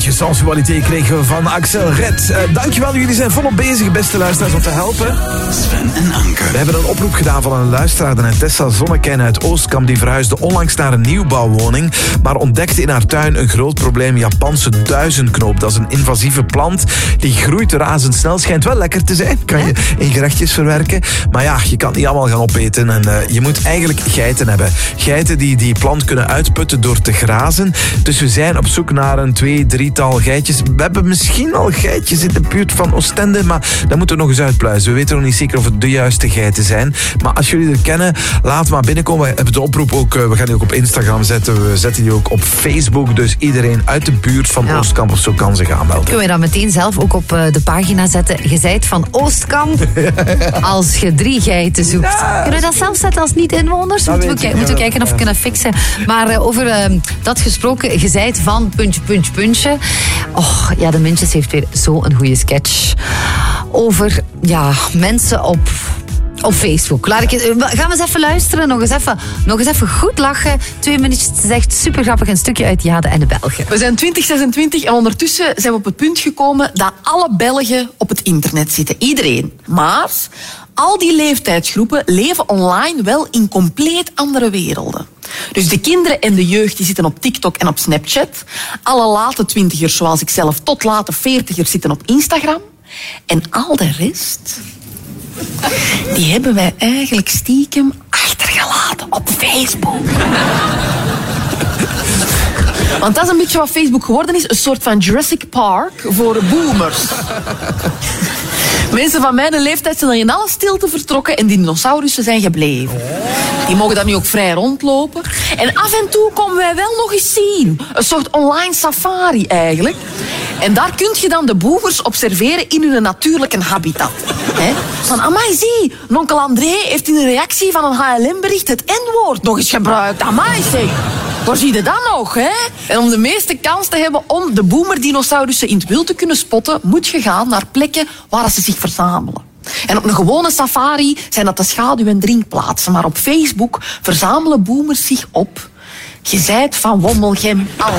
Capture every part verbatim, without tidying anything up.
beetje sensualiteit kregen we van Axel Red. Uh, dankjewel, jullie zijn volop bezig, beste luisteraars, om te helpen. Sven en Anke. We hebben een oproep gedaan van een luisteraar, Tessa Zonnekijn uit Oostkamp. Die verhuisde onlangs naar een nieuwbouwwoning, maar ontdekte in haar tuin een groot probleem. Japanse duizendknoop. Dat is een invasieve plant. Die groeit razendsnel. Schijnt wel lekker te zijn. Kan je in gerechtjes verwerken. Maar ja, je kan het niet allemaal gaan opeten. En uh, je moet eigenlijk geiten hebben. Geiten die die plant kunnen uitputten door te grazen. Dus we zijn op zoek naar een twee, drietal geitjes. We hebben misschien al geitjes in de buurt van Oostende, maar dat moeten we nog eens uitpluizen. We weten nog niet zeker of het de juiste geiten zijn. Maar als jullie er kennen, laat maar binnenkomen. We hebben de oproep ook, we gaan die ook op Instagram zetten. We zetten die ook op Facebook. Dus iedereen uit de buurt van ja. Oostkamp of zo kan zich aanmelden. Kunnen we dat meteen zelf ook op de pagina zetten? Je zijt van Oostkamp als je drie geiten zoekt. Ja. Kunnen we dat zelf zetten als niet-inwoners? Moeten we, k- moeten we kijken of we kunnen fixen. Maar uh, over uh, dat gesproken, je zijt van puntje, puntje, puntje. Oh, ja, de Mintjes heeft weer zo'n goede sketch. Over, ja, mensen op... Op Facebook. Laat ik het, gaan we eens even luisteren. Nog eens even, nog eens even goed lachen. Twee minuutjes. Het is echt super grappig. Een stukje uit Jade en de Belgen. We zijn twintig zesentwintig en ondertussen zijn we op het punt gekomen dat alle Belgen op het internet zitten. Iedereen. Maar al die leeftijdsgroepen leven online wel in compleet andere werelden. Dus de kinderen en de jeugd die zitten op TikTok en op Snapchat. Alle late twintigers, zoals ik zelf, tot late veertigers zitten op Instagram. En al de rest... die hebben wij eigenlijk stiekem achtergelaten op Facebook. Want dat is een beetje wat Facebook geworden is. Een soort van Jurassic Park voor boomers. Mensen van mijn leeftijd zijn er in alle stilte vertrokken en die dinosaurussen zijn gebleven. Die mogen daar nu ook vrij rondlopen. En af en toe komen wij wel nog eens zien. Een soort online safari eigenlijk. En daar kun je dan de boomers observeren in hun natuurlijke habitat. He? Van, amai, zie, onkel André heeft in een reactie van een H L M-bericht het N-woord nog eens gebruikt. Amai, zeg. Waar zie je dat nog, hè? En om de meeste kans te hebben om de boomerdinosaurissen in het wild te kunnen spotten, moet je gaan naar plekken waar ze zich verzamelen. En op een gewone safari zijn dat de schaduw- en drinkplaatsen. Maar op Facebook verzamelen boomers zich op. Je zijt van Wommelgem alles.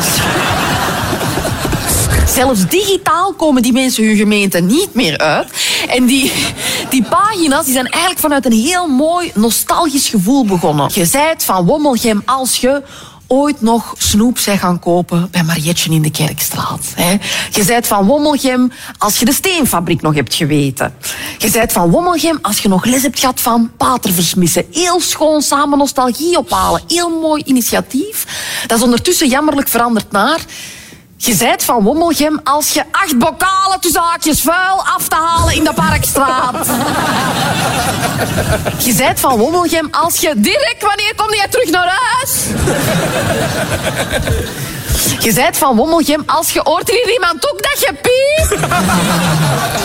Zelfs digitaal komen die mensen hun gemeente niet meer uit. En die, die pagina's die zijn eigenlijk vanuit een heel mooi nostalgisch gevoel begonnen. Je zijt van Wommelgem als je ooit nog snoep zij gaan kopen bij Marietje in de Kerkstraat. Hè? Je zijt van Wommelgem als je de steenfabriek nog hebt geweten. Je zijt van Wommelgem als je nog les hebt gehad van Paterversmissen. Heel schoon samen nostalgie ophalen. Heel mooi initiatief. Dat is ondertussen jammerlijk veranderd naar... Je zijt van Wommelgem als je acht bokalen tussen haakjes vuil af te halen in de Parkstraat. Je zijt van Wommelgem als je direct, wanneer kom jij terug naar huis? Je zijt van Wommelgem als je hoort er hier iemand ook dat je piept.